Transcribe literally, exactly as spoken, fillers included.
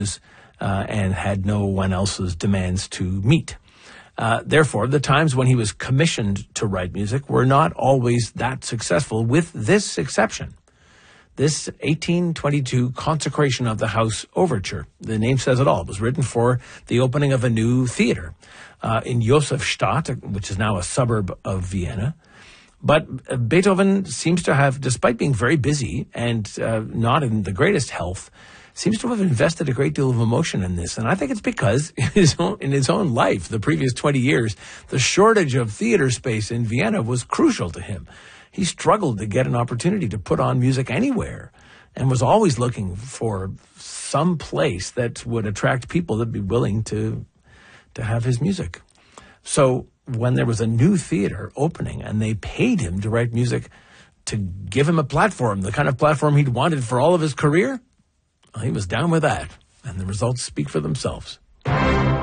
uh, and had no one else's demands to meet. Uh, therefore, the times when he was commissioned to write music were not always that successful, with this exception. This eighteen twenty-two Consecration of the House Overture, the name says it all, was written for the opening of a new theater uh, in Josefstadt, which is now a suburb of Vienna. But Beethoven seems to have, despite being very busy and uh, not in the greatest health, seems to have invested a great deal of emotion in this. And I think it's because in his own, in his own life, the previous twenty years, the shortage of theater space in Vienna was crucial to him. He struggled to get an opportunity to put on music anywhere and was always looking for some place that would attract people that'd be willing to to have his music. So when there was a new theater opening and they paid him to write music to give him a platform, the kind of platform he'd wanted for all of his career, well, he was down with that. And the results speak for themselves.